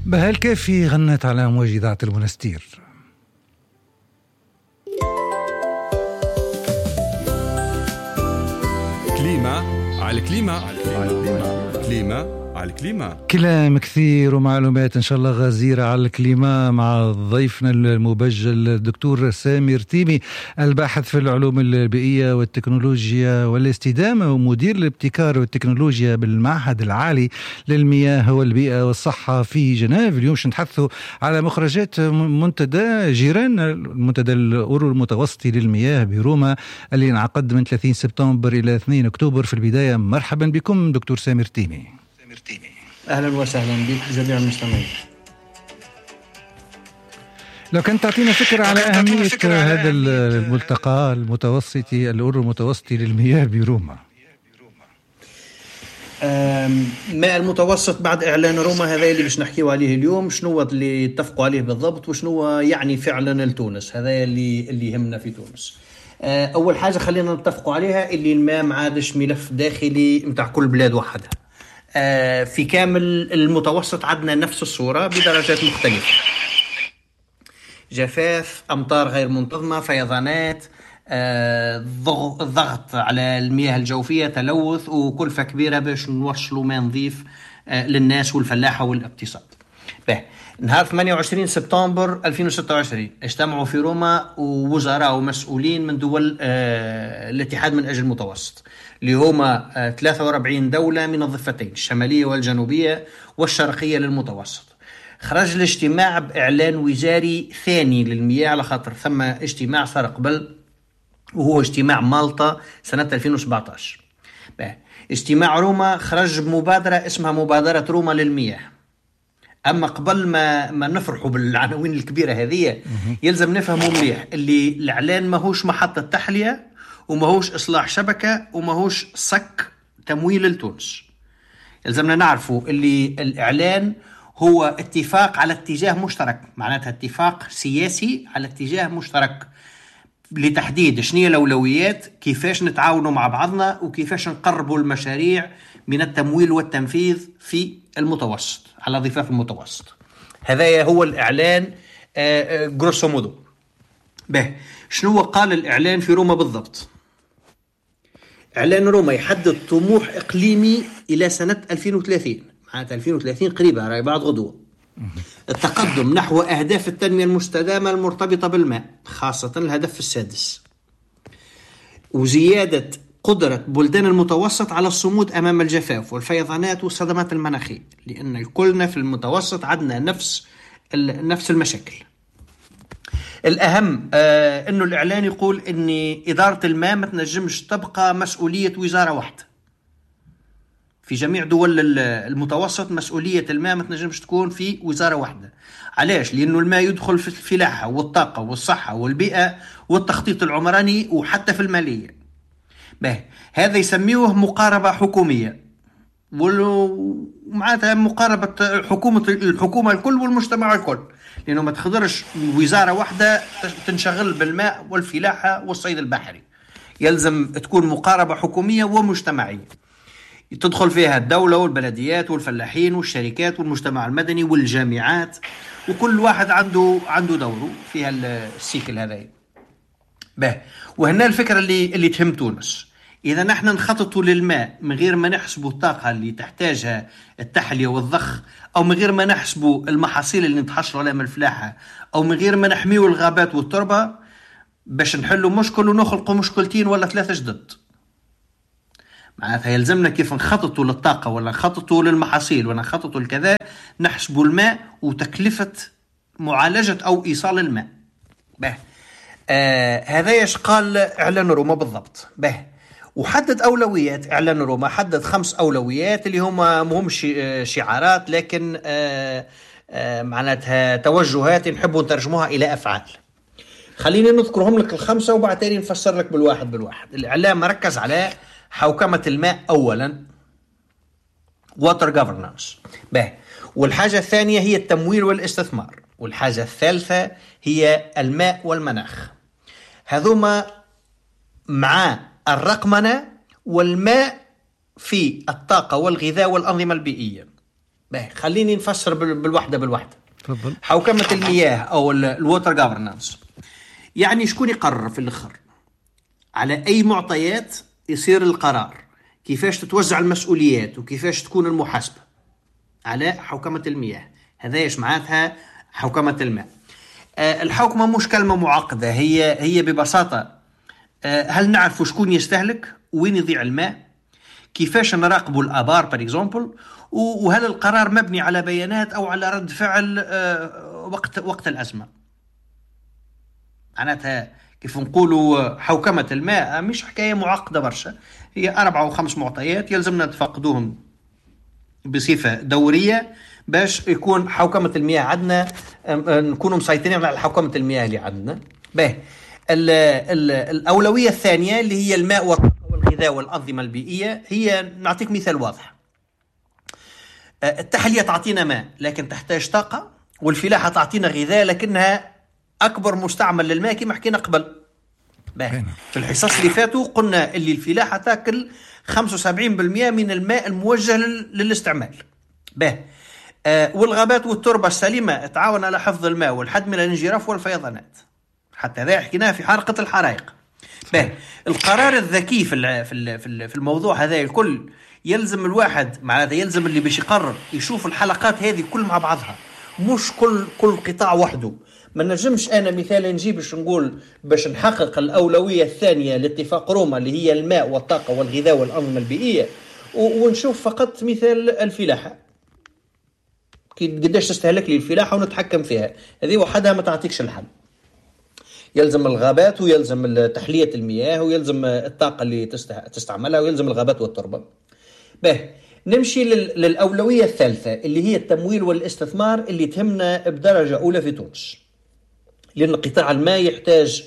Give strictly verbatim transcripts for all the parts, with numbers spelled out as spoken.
بهاء الكافي غنت على أمواج إذاعة المنستير. كليمة على الكليمة على الكليمة كليمة على الكليمة. كلام كثير ومعلومات إن شاء الله غزيرة على الكليمة مع ضيفنا المبجل الدكتور سامر تيمي، الباحث في العلوم البيئية والتكنولوجيا والاستدامة ومدير الابتكار والتكنولوجيا بالمعهد العالي للمياه والبيئة والصحة في جنيف. اليوم نتحدثوا على مخرجات منتدى جيران، المنتدى الأورو المتوسطي للمياه بروما اللي انعقد من ثلاثين سبتمبر إلى اثنين أكتوبر. في البداية مرحبا بكم دكتور سامر تيمي. أهلا وسهلا بك جميع المستمعين. لو كنت تعطينا فكرة على أهمية هذا الملتقى المتوسطي الأورو المتوسطي للمياه بروما. ماء المتوسط بعد إعلان روما هذا اللي باش نحكيو عليه اليوم، شنو اللي اتفقوا عليه بالضبط وشنو يعني فعلا لتونس، هذا اللي اللي يهمنا في تونس. أول حاجة خلينا نتفقوا عليها اللي الماء ما عادش ملف داخلي متاع كل بلاد وحدها. في كامل المتوسط عندنا نفس الصورة بدرجات مختلفة، جفاف، أمطار غير منتظمة، فيضانات، الضغط على المياه الجوفية، تلوث، وكلفة كبيرة باش نوصلوا ماء نظيف للناس والفلاحة والاقتصاد. به نهار ثمانية وعشرين سبتمبر ألفين وستة وعشرين اجتمعوا في روما ووزراء ومسؤولين من دول الاتحاد من أجل المتوسط اللي هما ثلاثة وأربعين دولة من الضفتين الشمالية والجنوبية والشرقية للمتوسط. خرج الاجتماع بإعلان وزاري ثاني للمياه، على خاطر ثم اجتماع صار قبل وهو اجتماع مالطا سنة ألفين وسبعة عشر. اجتماع روما خرج بمبادرة اسمها مبادرة روما للمياه. أما قبل ما ما نفرحوا بالعناوين الكبيرة هذه يلزم نفهموا مليح اللي الإعلان ماهوش محطة تحلية وماهوش إصلاح شبكة وماهوش صك تمويل لتونس. يلزمنا نعرفوا اللي الإعلان هو اتفاق على اتجاه مشترك، معناتها اتفاق سياسي على اتجاه مشترك لتحديد شنية الأولويات، كيفاش نتعاونوا مع بعضنا وكيفاش نقربوا المشاريع من التمويل والتنفيذ في المتوسط على ضفاف المتوسط. هذا هو الإعلان جروسو مودو. به شنو قال الإعلان في روما بالضبط؟ إعلان روما يحدد طموح إقليمي إلى سنة ألفين وثلاثين، معناتها ألفين وثلاثين قريبة راي بعد غدوة. التقدم نحو أهداف التنمية المستدامة المرتبطة بالماء، خاصة الهدف السادس، وزيادة قدرة بلدان المتوسط على الصمود أمام الجفاف والفيضانات والصدمات المناخية، لأن كلنا في المتوسط عندنا نفس نفس المشاكل. الأهم آه أنه الإعلان يقول أن إدارة الماء ما تنجمش تبقى مسؤولية وزارة واحدة. في جميع دول المتوسط مسؤولية الماء ما تنجمش تكون في وزارة واحدة. علاش؟ لأنه الماء يدخل في الفلاحة والطاقة والصحة والبيئة والتخطيط العمراني وحتى في المالية. به هذا يسميوه مقاربة حكومية، ومعناتها مقاربة حكومة الحكومة الكل والمجتمع الكل، لأنه ما تقدرش وزارة واحدة تنشغل بالماء والفلاحة والصيد البحري. يلزم تكون مقاربة حكومية ومجتمعية تدخل فيها الدولة والبلديات والفلاحين والشركات والمجتمع المدني والجامعات، وكل واحد عنده عنده دوره في السيكل هذا. به وهنا الفكرة اللي اللي تهم تونس. إذا نحن نخططوا للماء من غير ما نحسبوا الطاقة اللي تحتاجها التحلية والضخ، أو من غير ما نحسبوا المحاصيل اللي نتحصلوا عليها من الفلاحة، أو من غير ما نحميوا الغابات والتربة، باش نحلوا مشكل ونخلقوا مشكلتين ولا ثلاثة جدد. معناتها يلزمنا كيف نخططوا للطاقة ولا نخططوا للمحاصيل ولا نخططوا لكذا نحسبوا الماء وتكلفة معالجة أو إيصال الماء. به آه هذا ايش قال إعلان روما بالضبط. به وحدد أولويات إعلان روما، حدد خمس أولويات اللي هما مهم شعارات، لكن آه آه معناتها توجهات نحبوا نترجموها إلى أفعال. خليني نذكرهم لك الخمسة وبعدين نفسر لك بالواحد بالواحد. الإعلام مركز على حوكمة الماء أولا، water governance. به والحاجة الثانية هي التمويل والاستثمار، والحاجة الثالثة هي الماء والمناخ. هذوما مع الرقمنة والماء في الطاقة والغذاء والأنظمة البيئية. باهي خليني نفسر بالوحدة بالوحدة. تفضل. حوكمة المياه أو الووتر جافرنانس يعني شكون يقرر في الآخر على أي معطيات يصير القرار، كيفاش تتوزع المسؤوليات وكيفاش تكون المحاسبة على حوكمة المياه. هذا ايش معناتها حوكمة الماء. أه الحوكمة مش كلمة معقدة، هي هي ببساطة أه هل نعرف شكون يستهلك، وين يضيع الماء، كيفاش نراقبوا الآبار بار إكزامبل، وهل القرار مبني على بيانات أو على رد فعل أه وقت وقت الأزمة. معناتها كيف نقولوا حوكمة الماء مش حكاية معقدة برشا، هي أربعة أو خمس معطيات يلزمنا نتفقدوهم بصفة دورية باش يكون حوكمة المياه عندنا، نكونوا مسيطرين على حوكمة المياه اللي عندنا. باهي الأولوية الثانية اللي هي الماء والغذاء والأنظمة البيئية، هي نعطيك مثال واضح. التحلية تعطينا ماء لكن تحتاج طاقة، والفلاحة تعطينا غذاء لكنها أكبر مستعمل للماء كما حكينا قبل. باهي في الحصص اللي فاتوا قلنا اللي الفلاحة تاكل خمسة وسبعين بالمئة من الماء الموجه للاستعمال. باهي آه والغابات والتربة السليمة تعاون على حفظ الماء والحد من الانجراف والفيضانات، حتى ذا حكيناه في حرقة الحرائق. باهي القرار الذكي في في الموضوع هذا الكل يلزم الواحد، معناتها يلزم اللي باش يقرر يشوف الحلقات هذه كل مع بعضها، مش كل كل قطاع وحده. ما نجمش انا مثال نجيب باش نقول باش نحقق الاولويه الثانيه لاتفاق روما اللي هي الماء والطاقه والغذاء والانظمه البيئيه ونشوف فقط مثال الفلاحه قداش تستهلك لي الفلاحه ونتحكم فيها. هذه وحدها ما تعطيكش الحل. يلزم الغابات ويلزم تحليه المياه ويلزم الطاقه اللي تستعملها ويلزم الغابات والتربه. به نمشي للاولويه الثالثه اللي هي التمويل والاستثمار اللي تهمنا بدرجه اولى في تونس، لأن قطاع الماء يحتاج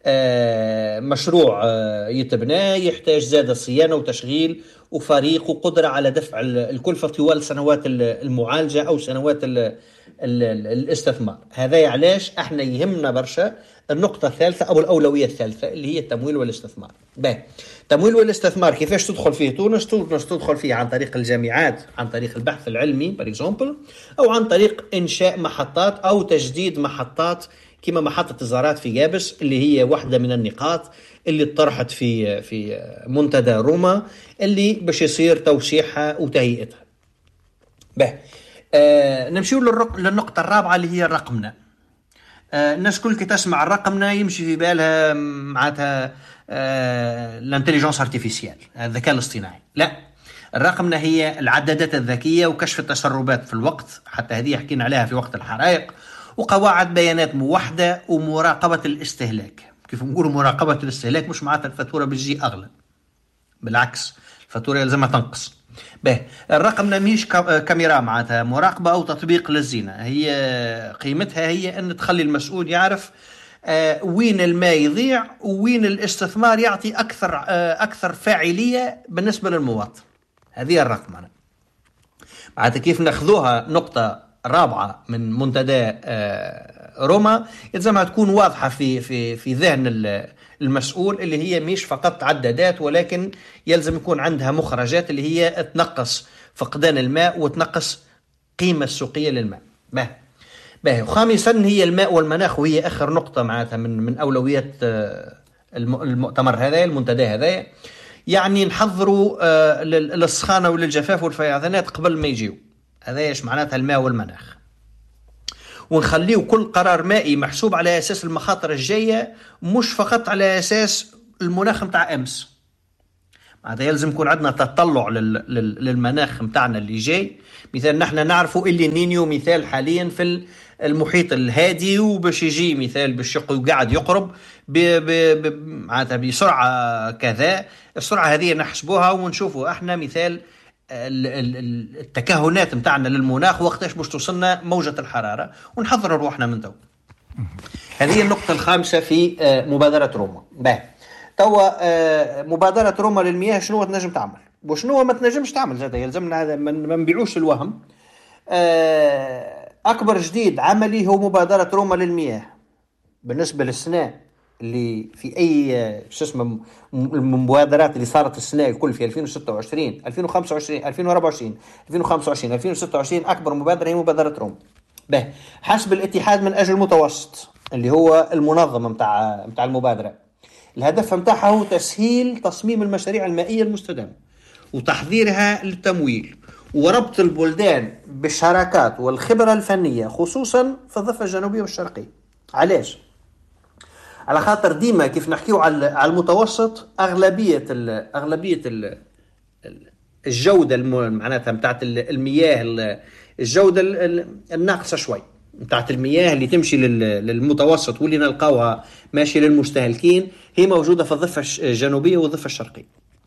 مشروع يتبنى، يحتاج زادة صيانة وتشغيل وفريق وقدرة على دفع الكلفة طوال سنوات المعالجة أو سنوات الاستثمار. هذا علاش احنا يهمنا برشا النقطة الثالثة أو الأولوية الثالثة اللي هي التمويل والاستثمار. باهي التمويل والاستثمار كيفاش تدخل فيه تونس؟ تونس تدخل فيه عن طريق الجامعات، عن طريق البحث العلمي بار اكزامبل، أو عن طريق إنشاء محطات أو تجديد محطات كما محطة الزارات في جابس اللي هي واحدة من النقاط اللي طرحت في في منتدى روما اللي باش يصير توسيعها وتهيئتها. به آه نمشيو للنقطة الرابعة اللي هي الرقمنة. آه الناس كل كي تسمع الرقمنة يمشي في بالها معناتها آه الانتليجنس ارتيفيسيال، الذكاء الاصطناعي. لا، الرقمنة هي العدادات الذكية وكشف التسربات في الوقت، حتى هذه حكينا عليها في وقت الحرائق، وقواعد بيانات موحدة ومراقبة الاستهلاك. كيف نقول مراقبة الاستهلاك مش معناتها الفاتورة بتجي أغلى، بالعكس الفاتورة يلزمها تنقص. به الرقم ماهيش كاميرا معناتها مراقبة أو تطبيق للزينة، هي قيمتها هي أن تخلي المسؤول يعرف آه وين الماء يضيع وين الاستثمار يعطي أكثر آه أكثر فاعلية بالنسبة للمواطن. هذه الرقم معناتها كيف ناخذوها نقطة رابعة من منتدى روما يلزمها تكون واضحة في في في ذهن المسؤول، اللي هي مش فقط عدادات ولكن يلزم يكون عندها مخرجات اللي هي تنقص فقدان الماء وتنقص قيمة السوقية للماء. باهي باهي وخامسا هي الماء والمناخ، وهي آخر نقطة معناتها من من أولويات المؤتمر هذا المنتدى هذا. يعني نحضروا للسخانة وللجفاف والفيضانات قبل ما يجيو. هذا ايش معناتها الماء والمناخ، ونخليه كل قرار مائي محسوب على اساس المخاطر الجايه مش فقط على اساس المناخ متاع امس. هذا يلزم يكون عندنا تطلع للمناخ متاعنا اللي جاي. مثال نحن نعرفوا اللي نينيو مثال حاليا في المحيط الهادي، وباش يجي مثال باش قاعد يقرب معناتها بسرعه كذا. السرعه هذه نحسبوها ونشوفوا احنا مثال التكهنات متاعنا للمناخ وقتاش باش توصلنا موجة الحرارة ونحضر روحنا من تو. هذه النقطة الخامسة في مبادرة روما. باهي توا مبادرة روما للمياه شنو تنجم تعمل وشنو ما تنجمش تعمل؟ زاد يلزمنا هذا ما نبيعوش الوهم. أكبر جديد عملي هو مبادرة روما للمياه بالنسبة للسنة اللي في اي شو اسمه المبادرات اللي صارت السنه الكل في ألفين وستة وعشرين ألفين وخمسة وعشرين ألفين وأربعة وعشرين ألفين وخمسة وعشرين ألفين وستة وعشرين اكبر مبادره هي مبادره روم. به حسب الاتحاد من اجل المتوسط اللي هو المنظمه متاع متاع المبادره، الهدف متاعها هو تسهيل تصميم المشاريع المائيه المستدامه وتحضيرها للتمويل وربط البلدان بالشراكات والخبره الفنيه خصوصا في الضفه الجنوبيه والشرقيه. علاش؟ على خاطر ديما كيف نحكيو على المتوسط اغلبيه ال اغلبيه ال الجوده معناتها نتاعت المياه، الجوده الناقصه شوي نتاعت المياه اللي تمشي للمتوسط واللي نلقاوها ماشي للمستهلكين هي موجوده في الضفه الجنوبيه والضفه الشرقيه.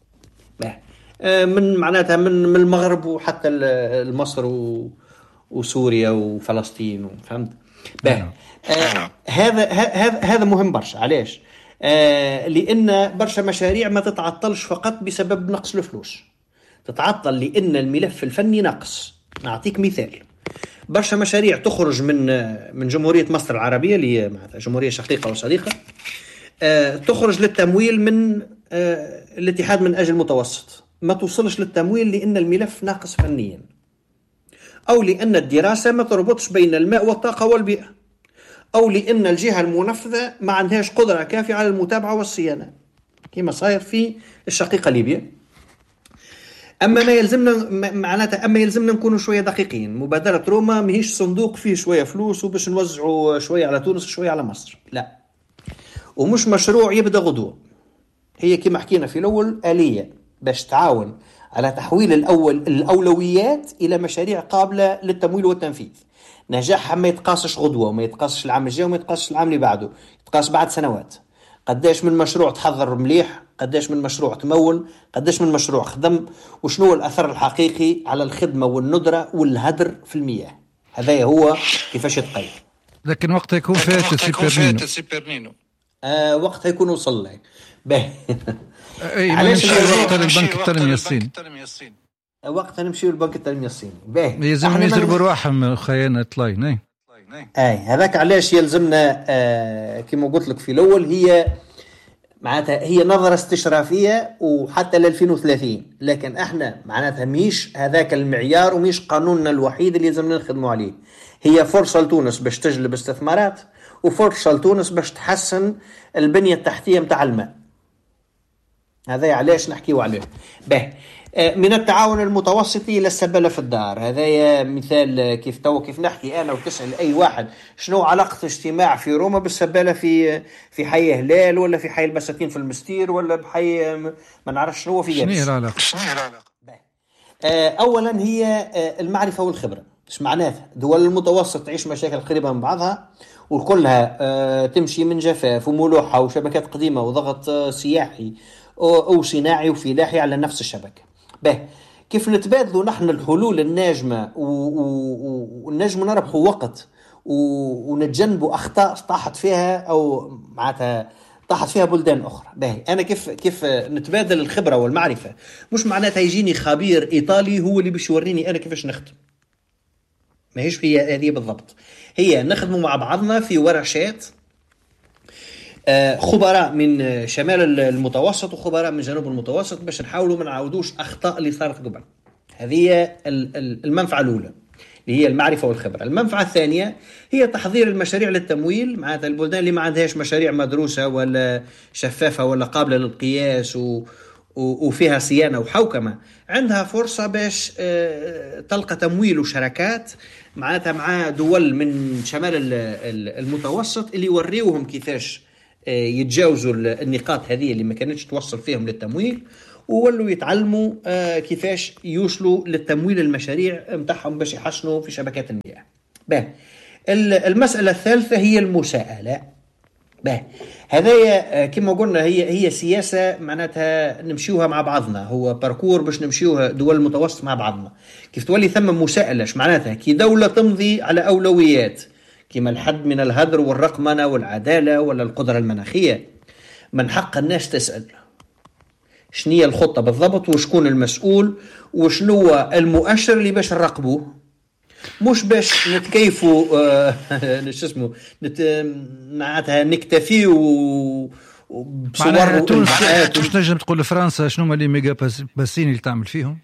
من معناتها من من المغرب وحتى مصر وسوريا وفلسطين، فهمت؟ آه هذا هذا هذا مهم برشا. علاش؟ آه لان برشا مشاريع ما تتعطلش فقط بسبب نقص الفلوس، تتعطل لان الملف الفني ناقص. نعطيك مثال، برشا مشاريع تخرج من من جمهوريه مصر العربيه اللي معناتها جمهوريه شقيقه وصديقه، آه تخرج للتمويل من آه الاتحاد من اجل المتوسط، ما توصلش للتمويل لان الملف ناقص فنيا، او لان الدراسه ما تربطش بين الماء والطاقه والبيئه، أو لأن الجهة المنفذة ما عندهاش قدرة كافية على المتابعة والصيانة كما صاير في الشقيقة ليبيا. أما ما يلزمنا معناتها أما يلزمنا نكونوا شوية دقيقين. مبادرة روما ماهيش صندوق فيه شوية فلوس وباش نوزعوا شوية على تونس وشوية على مصر، لا، ومش مشروع يبدأ غدوة. هي كما حكينا في الأول آلية باش تعاون على تحويل الأول الأولويات إلى مشاريع قابلة للتمويل والتنفيذ. نجاحها ما يتقاسش غدوة وما يتقاسش العام الجاي وما يتقاسش العام اللي بعده، يتقاس بعد سنوات. قداش من مشروع تحضر مليح، قداش من مشروع تمول، قداش من مشروع خدم، وشنو الأثر الحقيقي على الخدمة والندرة والهدر في المياه. هذا هو كيفاش يتقيم. لكن وقتها يكون فات السيبرنينو آه وقتها يكون وصل له باهي. علاش وقتها البنك التنمية الصيني وقتها نمشيو لبنك التنمية الصيني باهي يلزم يضربوا رواحهم خيانة لاين. اي اي هذاك علاش يلزمنا آه كما قلت لك في الاول، هي معناتها هي نظرة استشرافية وحتى ل ألفين وثلاثين، لكن احنا معناتها مش هذاك المعيار ومش قانوننا الوحيد اللي يلزمنا نخدموا عليه. هي فرصة لتونس باش تجلب استثمارات وفرصة لتونس باش تحسن البنية التحتية متاع الماء. هذا علاش نحكيو عليه. به من التعاون المتوسطي للسبالة في الدار، هذا مثال كيف تو كيف نحكي أنا وتسأل أي واحد شنو علاقة اجتماع في روما بالسبالة في في حي هلال ولا في حي البساتين في المستير ولا بحي ما نعرفش شنو في يابس. شنو العلاقة؟ أولا هي المعرفة والخبرة. إيش معناتها؟ دول المتوسط تعيش مشاكل قريبة من بعضها وكلها تمشي من جفاف وملوحة وشبكات قديمة وضغط سياحي أو صناعي وفلاحي على نفس الشبكة. به كيف نتبادلوا نحن الحلول الناجمة والنجم نربحوا وقت ونتجنبوا أخطاء طاحت فيها أو معناتها طاحت فيها بلدان أخرى. به أنا كيف كيف نتبادل الخبرة والمعرفة، مش معناتها يجيني خبير إيطالي هو اللي بيش يوريني أنا كيفاش نخدم، ما هيش هي هذه بالضبط. هي نخدموا مع بعضنا في ورشات خبراء من شمال المتوسط وخبراء من جنوب المتوسط باش نحاولوا ما نعاودوش أخطاء اللي صارت قبل. هذه المنفعة الأولى اللي هي المعرفة والخبرة. المنفعة الثانية هي تحضير المشاريع للتمويل. معناتها البلدان اللي ما عندهاش مشاريع مدروسة ولا شفافة ولا قابلة للقياس و وفيها صيانة وحوكمة عندها فرصة باش تلقى تمويل وشركات معناتها مع دول من شمال المتوسط اللي يوريوهم كيفاش يتجاوزوا النقاط هذه اللي ما كانتش توصل فيهم للتمويل، وولوا يتعلموا كيفاش يوصلوا للتمويل المشاريع متاعهم باش يحسنوا في شبكات المياه. به المسألة الثالثة هي المساءلة. به هذا كما قلنا هي هي سياسة معناتها نمشيوها مع بعضنا، هو باركور باش نمشيوها دول المتوسط مع بعضنا. كيف تولي ثم مساءلة معناتها كي دولة تمضي على أولويات كما الحد من الهدر والرقمنة والعدالة ولا القدرة المناخية، من حق الناس تسأل شنية الخطة بالضبط وشكون المسؤول وشنو المؤشر اللي باش نراقبوه مش باش نتكيفوا آه شو اسمه نت... معناتها نكتفي و معناها تونس مش نجم تقول لفرنسا شنو هما لي ميجا باسين اللي تعمل فيهم؟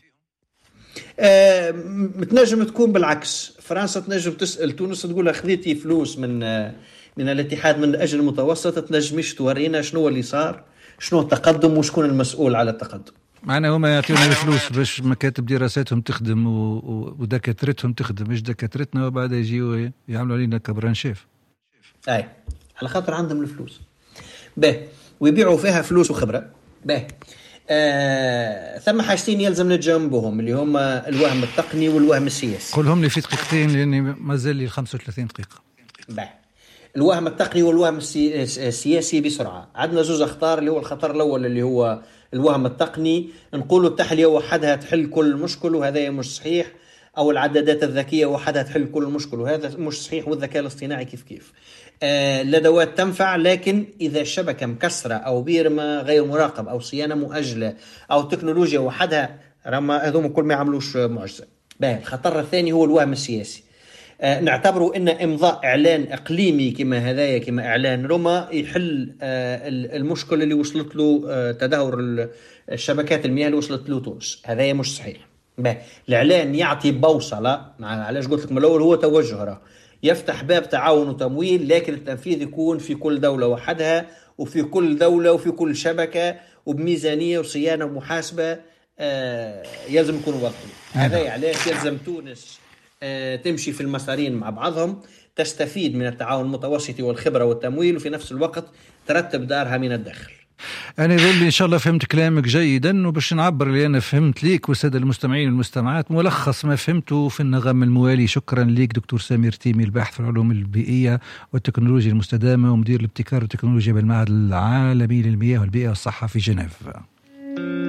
آه متنجم تكون بالعكس، فرنسا تنجم تسأل تونس تقول خذيتي فلوس من آه من الاتحاد من أجل المتوسط، تنجمش تورينا شنو اللي صار، شنو التقدم وشكون المسؤول على التقدم. معناها هما يعطيونا الفلوس باش مكاتب دراساتهم تخدم ودكاترتهم تخدم، مش دكاترتنا وبعد يجيوا يعملوا علينا كبرانشيف. اي على خاطر عندهم الفلوس به ويبيعوا فيها فلوس وخبرة به. آه، ثم حاجتين يلزم نتجنبهم اللي هما الوهم التقني والوهم السياسي. قولهم لي في دقيقتين لأني ما زال لي خمسة وثلاثين دقيقة. به الوهم التقني والوهم السياسي بسرعة. عندنا زوز أخطار، اللي هو الخطر الأول اللي هو الوهم التقني، نقولوا التحلية وحدها تحل كل مشكل وهذا مش صحيح، أو العدادات الذكية وحدها تحل كل مشكل وهذا مش صحيح، والذكاء الاصطناعي كيف كيف. آه الأدوات تنفع، لكن إذا الشبكة مكسرة أو بيرما غير مراقب أو صيانة مؤجلة أو تكنولوجيا وحدها، رما هذوم كل ما يعملوش معجزة. باهي الخطر الثاني هو الوهم السياسي. آه نعتبروا أن إمضاء إعلان إقليمي كما هذايا كما إعلان روما يحل آه المشكلة اللي وصلت له آه تدهور الشبكات المياه اللي وصلت له تونس، هذايا مش صحيح. باهي الإعلان يعطي بوصلة، علاش قلت لكم الأول هو توجه راه يفتح باب تعاون وتمويل، لكن التنفيذ يكون في كل دولة وحدها وفي كل دولة وفي كل شبكة وبميزانية وصيانة ومحاسبة آه يلزم يكونوا واضحين. هذا علاش يلزم تونس آه تمشي في المسارين مع بعضهم، تستفيد من التعاون المتوسطي والخبرة والتمويل، وفي نفس الوقت ترتب دارها من الداخل. أنا يظل إن شاء الله فهمت كلامك جيدا، وباش نعبر اللي أنا فهمت ليك والسادة المستمعين والمستمعات ملخص ما فهمته في النغم الموالي. شكرا ليك دكتور سامر تيمي، الباحث في العلوم البيئية والتكنولوجيا المستدامة ومدير الابتكار والتكنولوجيا بالمعهد العالمي للمياه والبيئة والصحة في جنيف.